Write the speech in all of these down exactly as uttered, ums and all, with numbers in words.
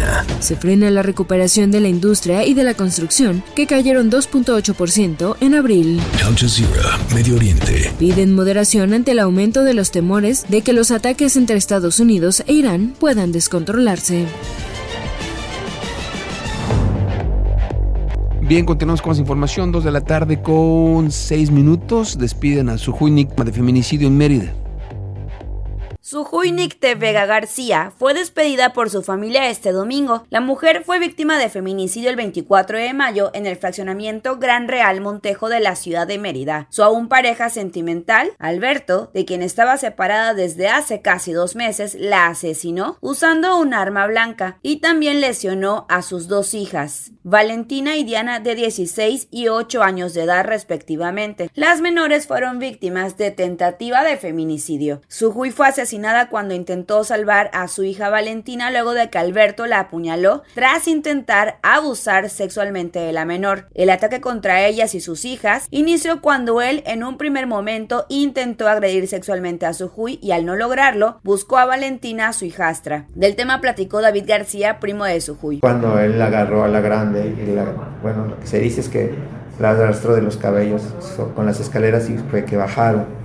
Argentina. Se frena la recuperación de la industria y de la construcción, que cayeron dos punto ocho por ciento en abril. Al Jazeera, Medio Oriente. Piden moderación ante el aumento de los temores de que los ataques entre Estados Unidos e Irán puedan descontrolarse. Bien, continuamos con más información. Dos de la tarde con seis minutos. Despiden a Sujuy Nicma de feminicidio en Mérida. Sujuy Nicte Vega García fue despedida por su familia este domingo. La mujer fue víctima de feminicidio el veinticuatro de mayo en el fraccionamiento Gran Real Montejo de la ciudad de Mérida. Su aún pareja sentimental, Alberto, de quien estaba separada desde hace casi dos meses, la asesinó usando un arma blanca y también lesionó a sus dos hijas, Valentina y Diana, de dieciséis y ocho años de edad respectivamente. Las menores fueron víctimas de tentativa de feminicidio. Sujuy fue asesinada cuando intentó salvar a su hija Valentina luego de que Alberto la apuñaló tras intentar abusar sexualmente de la menor. El ataque contra ellas y sus hijas inició cuando él en un primer momento intentó agredir sexualmente a Sujuy y al no lograrlo buscó a Valentina, su hijastra. Del tema platicó David García, primo de Sujuy. Cuando él la agarró a la grande y la, bueno, lo que se dice es que la arrastró de los cabellos con las escaleras y fue que bajaron.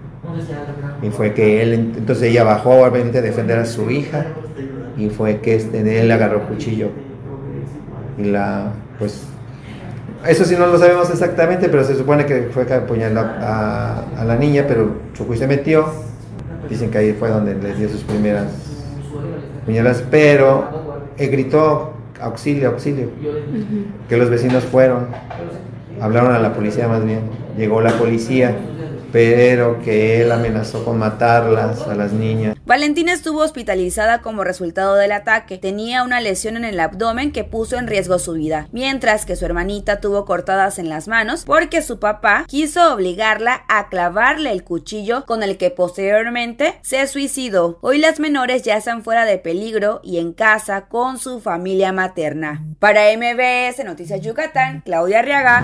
Y fue que él, entonces ella bajó obviamente a defender a su hija y fue que este, él agarró cuchillo y la, pues, eso sí no lo sabemos exactamente, pero se supone que fue que apuñaló a, a la niña, pero Sujuy se metió, dicen que ahí fue donde les dio sus primeras puñaladas, pero él gritó auxilio, auxilio, uh-huh. Que los vecinos fueron, hablaron a la policía más bien, llegó la policía, pero que él amenazó con matarlas a las niñas. Valentina estuvo hospitalizada como resultado del ataque. Tenía una lesión en el abdomen que puso en riesgo su vida, mientras que su hermanita tuvo cortadas en las manos porque su papá quiso obligarla a clavarle el cuchillo con el que posteriormente se suicidó. Hoy las menores ya están fuera de peligro y en casa con su familia materna. Para M B S Noticias Yucatán, Claudia Arriaga.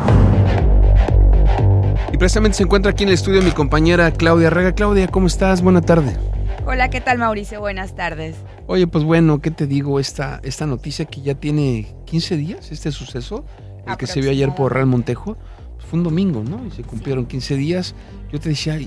Y precisamente se encuentra aquí en el estudio mi compañera Claudia Arriaga. Claudia, ¿cómo estás? Buena tarde. Hola, ¿qué tal, Mauricio? Buenas tardes. Oye, pues bueno, ¿qué te digo? Esta, esta noticia que ya tiene quince días, este suceso, el que se vio ayer por Real Montejo, pues fue un domingo, ¿no? Y se cumplieron quince días. Yo te decía,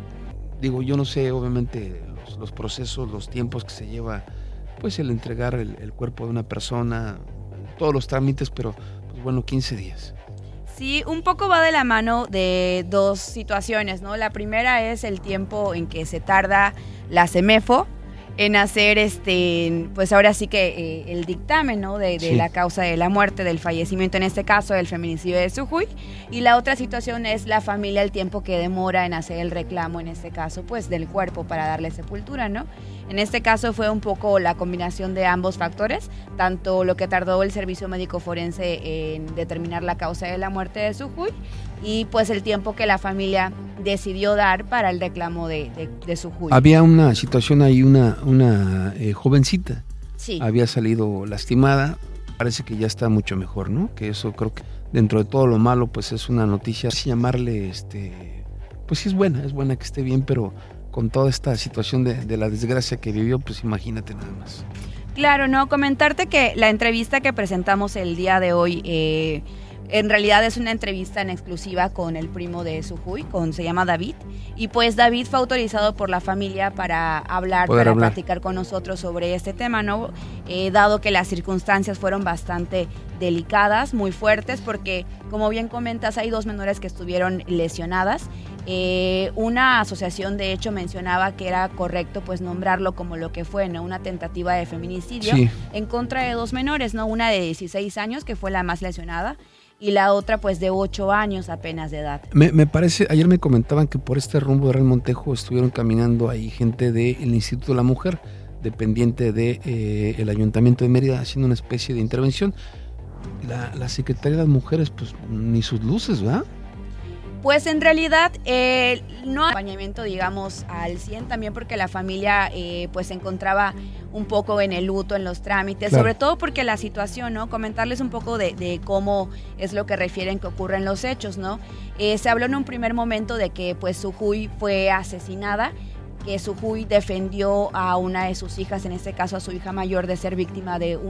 digo, yo no sé, obviamente, los, los procesos, los tiempos que se lleva, pues el entregar el, el cuerpo de una persona, todos los trámites, pero, pues bueno, quince días. Sí, un poco va de la mano de dos situaciones, ¿no? La primera es el tiempo en que se tarda la CEMEFO en hacer, este, pues ahora sí que eh, el dictamen, ¿no? De, de sí. la causa de la muerte, del fallecimiento, en este caso, del feminicidio de Sujuy. Y la otra situación es la familia, el tiempo que demora en hacer el reclamo, en este caso, pues del cuerpo para darle sepultura, ¿no? En este caso fue un poco la combinación de ambos factores, tanto lo que tardó el servicio médico forense en determinar la causa de la muerte de Sujuy y pues el tiempo que la familia decidió dar para el reclamo de, de, de Sujuy. Había una situación ahí, una, una eh, jovencita, sí. Había salido lastimada, parece que ya está mucho mejor, ¿no? Que eso creo que dentro de todo lo malo pues es una noticia, sin llamarle, este, pues sí es buena, es buena que esté bien, pero con toda esta situación de, de la desgracia que vivió, pues imagínate nada más. Claro, no, comentarte que la entrevista que presentamos el día de hoy, eh, en realidad es una entrevista en exclusiva con el primo de Sujuy, con, se llama David, y pues David fue autorizado por la familia para hablar, Poder para hablar. platicar con nosotros sobre este tema, ¿no? Eh, dado que las circunstancias fueron bastante delicadas, muy fuertes, porque como bien comentas, hay dos menores que estuvieron lesionadas. Eh, una asociación de hecho mencionaba que era correcto pues nombrarlo como lo que fue, ¿no? Una tentativa de feminicidio sí. en contra de dos menores, ¿no? Una de dieciséis años, que fue la más lesionada, y la otra pues de ocho años apenas de edad. Me, me parece, ayer me comentaban que por este rumbo de Real Montejo estuvieron caminando ahí gente del Instituto de la Mujer, dependiente del de, eh, Ayuntamiento de Mérida, haciendo una especie de intervención. La, la Secretaría de las Mujeres, pues ni sus luces, ¿verdad? Pues en realidad eh, no hay acompañamiento, digamos, al cien, también porque la familia eh, pues se encontraba un poco en el luto, en los trámites, claro. Sobre todo porque la situación, ¿no? Comentarles un poco de, de cómo es lo que refieren que ocurren los hechos, ¿no? Eh, se habló en un primer momento de que pues Sujuy fue asesinada, que Sujuy defendió a una de sus hijas, en este caso a su hija mayor, de ser víctima de un